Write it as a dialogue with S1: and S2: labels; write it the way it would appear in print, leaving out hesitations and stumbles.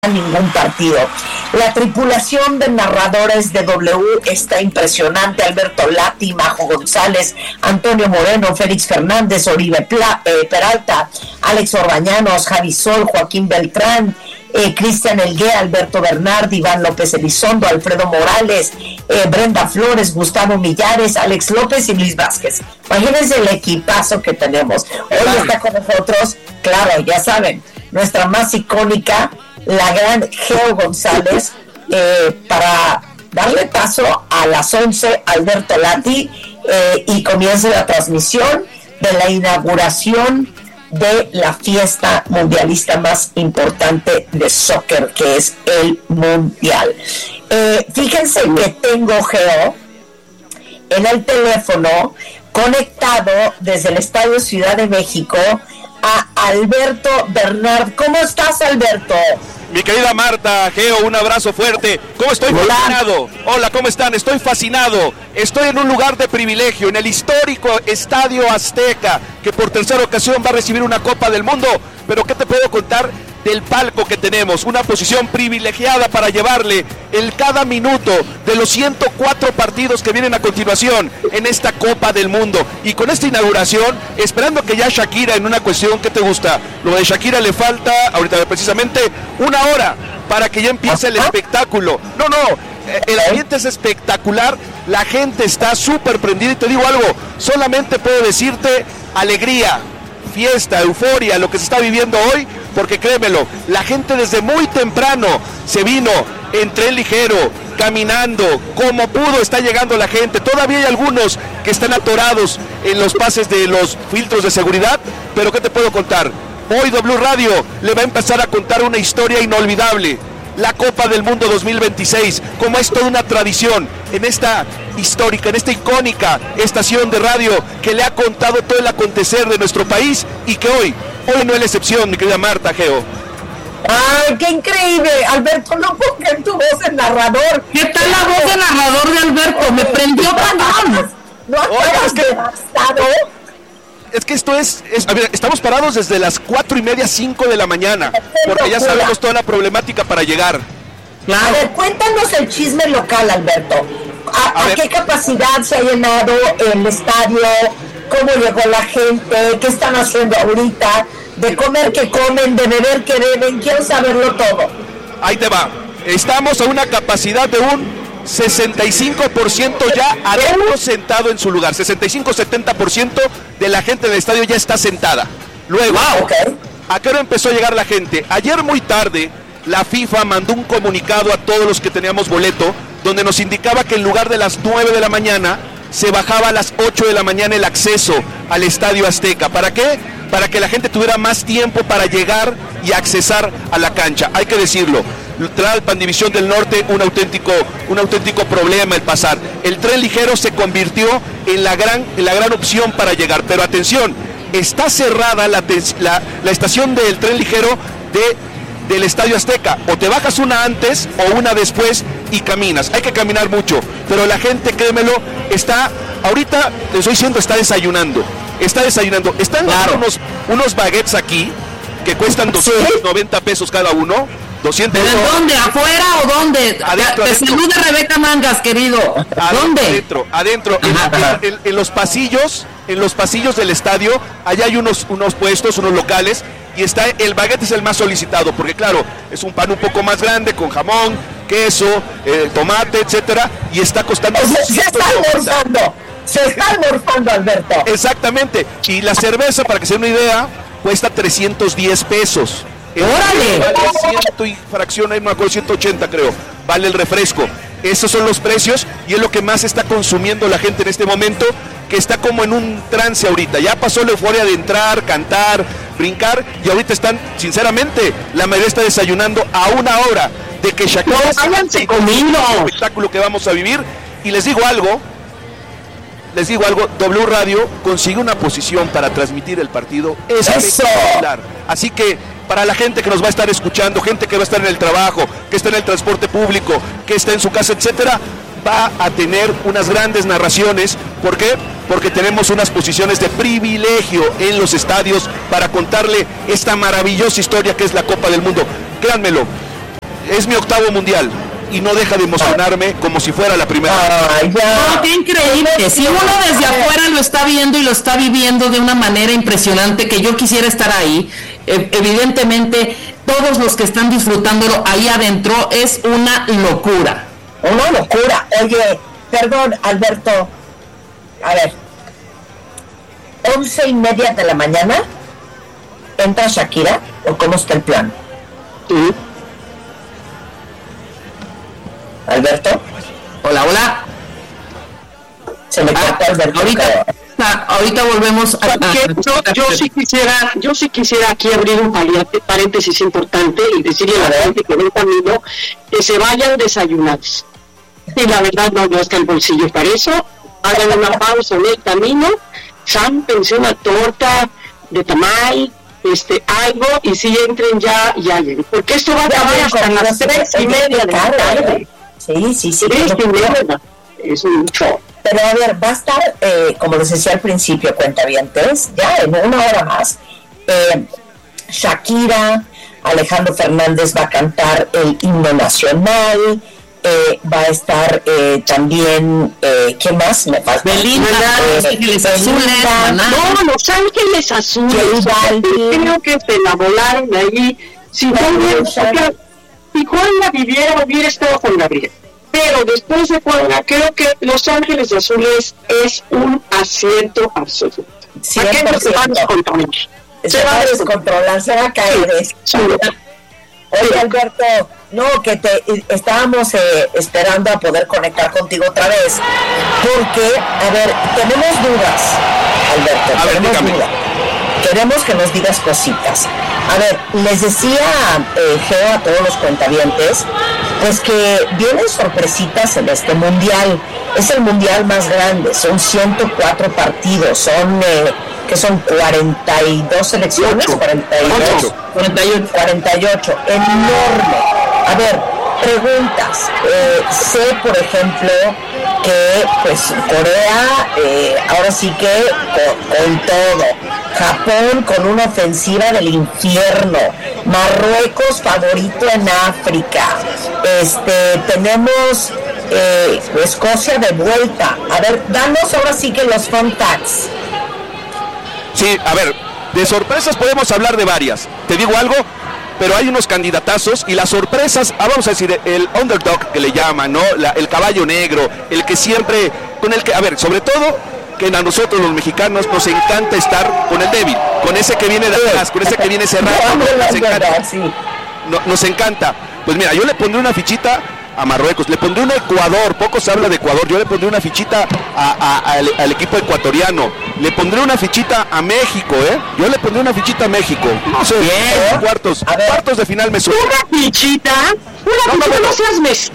S1: ningún partido. La tripulación de narradores de W está impresionante. Alberto Lati, Majo González, Antonio Moreno, Félix Fernández, Oribe Peralta, Alex Orbañanos, Javi Sol, Joaquín Beltrán, Cristian Elgué, Alberto Bernard, Iván López Elizondo, Alfredo Morales, Brenda Flores, Gustavo Millares, Alex López y Luis Vázquez. Imagínense el equipazo que tenemos. Hoy está con nosotros, claro, ya saben, nuestra más icónica, la gran Geo González, para darle paso a las 11, Alberto Lati, y comienza la transmisión de la inauguración de la fiesta mundialista más importante de soccer, que es el Mundial. Fíjense que tengo, Geo, en el teléfono conectado desde el Estadio Ciudad de México a Alberto Bernard. ¿Cómo estás, Alberto?
S2: Mi querida Marta, Geo, un abrazo fuerte. ¿Cómo estoy?
S1: Hola.
S2: Fascinado. Hola, ¿cómo están? Estoy fascinado. Estoy en un lugar de privilegio, en el histórico Estadio Azteca, que por tercera ocasión va a recibir una Copa del Mundo. Pero ¿qué te puedo contar del palco que tenemos? Una posición privilegiada para llevarle el cada minuto de los 104 partidos que vienen a continuación en esta Copa del Mundo. Y con esta inauguración, esperando que ya Shakira, en una cuestión, ¿qué te gusta? Lo de Shakira le falta, ahorita precisamente, una hora para que ya empiece el espectáculo. No, el ambiente es espectacular, la gente está súper prendida y te digo algo, solamente puedo decirte alegría, fiesta, euforia, lo que se está viviendo hoy, porque créemelo, la gente desde muy temprano se vino en tren ligero, caminando, como pudo está llegando la gente. Todavía hay algunos que están atorados en los pases de los filtros de seguridad, pero ¿qué te puedo contar? Hoy W Radio le va a empezar a contar una historia inolvidable. La Copa del Mundo 2026, como es toda una tradición en esta histórica, en esta icónica estación de radio que le ha contado todo el acontecer de nuestro país y que hoy no es la excepción, mi querida Marta, Geo.
S1: ¡Ay, qué increíble! Alberto, no puedo creer tu voz de narrador.
S3: ¿Qué tal la voz de narrador de Alberto? Me prendió cañón.
S1: ¿No acabas devastado?
S2: Es que esto es, a ver, estamos parados desde las 4:30, 5 de la mañana, porque ya sabemos toda la problemática para llegar.
S1: Claro. A ver, cuéntanos el chisme local, Alberto. ¿A qué capacidad se ha llenado el estadio? ¿Cómo llegó la gente? ¿Qué están haciendo ahorita? ¿De comer que comen? ¿De beber que beben? Quiero saberlo todo.
S2: Ahí te va. Estamos a una capacidad de un 65% ya adentro sentado en su lugar. 65-70% de la gente del estadio ya está sentada. Luego, ¿a qué hora empezó a llegar la gente? Ayer muy tarde, la FIFA mandó un comunicado a todos los que teníamos boleto, donde nos indicaba que en lugar de las 9 de la mañana, se bajaba a las 8 de la mañana el acceso al Estadio Azteca. ¿Para qué? Para que la gente tuviera más tiempo para llegar y accesar a la cancha. Hay que decirlo, Tlalpan, División del Norte, un auténtico problema el pasar. El tren ligero se convirtió en la gran opción para llegar. Pero atención, está cerrada la estación del tren ligero del Estadio Azteca. O te bajas una antes o una después y caminas. Hay que caminar mucho, pero la gente, créemelo, ahorita les estoy diciendo, está desayunando. Están unos baguettes aquí que cuestan 290 pesos cada uno. 200.
S3: ¿Pero en dónde? ¿Afuera o dónde?
S2: Adentro.
S3: Te saluda Rebeca Mangas, querido. ¿Dónde?
S2: Adentro. En los pasillos del estadio, allá hay unos puestos, unos locales, y el baguette es el más solicitado, porque claro, es un pan un poco más grande, con jamón, queso, tomate, etcétera, y está costando...
S1: Se está almorzando, Alberto.
S2: Exactamente. Y la cerveza, para que se den una idea, cuesta 310 pesos.
S3: ¡Órale!
S2: Vale 100 y fracción, no me acuerdo, 180 creo, vale el refresco. Esos son los precios y es lo que más está consumiendo la gente en este momento, que está como en un trance ahorita. Ya pasó la euforia de entrar, cantar, brincar, y ahorita están, sinceramente, la mayoría está desayunando a una hora de que Shakira
S3: váyanse conmigo.
S2: El espectáculo que vamos a vivir. Y les digo algo, W Radio consigue una posición para transmitir el partido espectacular. Así que para la gente que nos va a estar escuchando, gente que va a estar en el trabajo, que está en el transporte público, que está en su casa, etcétera, va a tener unas grandes narraciones. ¿Por qué? Porque tenemos unas posiciones de privilegio en los estadios para contarle esta maravillosa historia que es la Copa del Mundo. Créanmelo, es mi 8º mundial y no deja de emocionarme como si fuera la primera.
S3: No, qué increíble. Si uno desde afuera lo está viendo y lo está viviendo de una manera impresionante, que yo quisiera estar ahí, evidentemente todos los que están disfrutándolo ahí adentro es una locura.
S1: Una locura. Oye, perdón, Alberto, a ver, 11:30 de la mañana entra Shakira, ¿o cómo está el plan?
S4: Sí.
S1: Alberto,
S3: Hola.
S1: se me corta Alberto.
S3: Ahorita volvemos a...
S4: Yo sí quisiera aquí abrir un paréntesis importante y decirle a la gente que ven camino que se vayan desayunados. Y la verdad no está el bolsillo para eso. Hagan una pausa en el camino, zámpense una torta de tamal, algo, y si entren ya lleguen. Porque esto va a acabar hasta las 3:30 de la tarde.
S1: Sí.
S4: 3:30. Es mucho.
S1: Pero a ver, va a estar, como les decía al principio, cuentavientes, ya en una hora más, Shakira, Alejandro Fernández va a cantar el himno nacional, va a estar también, ¿qué más me falta?
S3: Belinda, Los Ángeles Azules,
S4: Los Ángeles Azules, creo que se la volaron ahí. Si Juana hubiera estado con Gabriel. Pero después de Juana, creo que Los Ángeles Azules es un acierto absoluto. ¿A qué no se va a descontrolar?
S1: Se va a descontrolar, se va a caer esto. Oye, Alberto, no, que estábamos esperando a poder conectar contigo otra vez, porque, a ver, tenemos dudas, Alberto, tenemos dudas. Queremos que nos digas cositas. A ver, les decía Geo a todos los cuentavientes, pues que vienen sorpresitas en este mundial. Es el mundial más grande, son 104 partidos, son 42 selecciones, 48, enorme. A ver, preguntas. Sé, por ejemplo, que pues Corea, ahora sí que con todo. Japón con una ofensiva del infierno. Marruecos favorito en África. Tenemos Escocia de vuelta. A ver, danos ahora sí que los fun facts.
S2: Sí, a ver, de sorpresas podemos hablar de varias. Te digo algo, pero hay unos candidatazos y las sorpresas, vamos a decir, el underdog que le llaman, ¿no? El caballo negro, el que siempre, con el que, a ver, sobre todo, que a nosotros los mexicanos nos encanta estar con el débil, con ese que viene de atrás, con ese que viene cerrado, nos encanta. Pues mira, yo le pondré una fichita a Marruecos, le pondré una a Ecuador, poco se habla de Ecuador, yo le pondré una fichita al equipo ecuatoriano, le pondré una fichita a México, yo le pondré una fichita a México, no sé, cuartos de final me suena.
S4: ¿Una fichita? No seas mezquino.